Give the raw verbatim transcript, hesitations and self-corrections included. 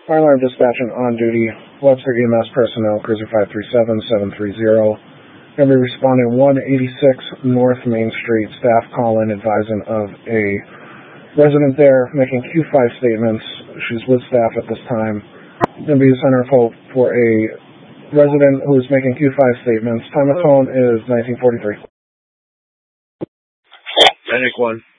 Fire alarm dispatching on duty. Webster E M S personnel, cruiser five three seven, seven three zero. Going to be responding one eighty-six North Main Street. Staff call in advising of a resident there making Q five statements. She's with staff at this time. Going to be a center for, for a resident who is making Q five statements. Time of phone is nineteen forty-three. Medic one.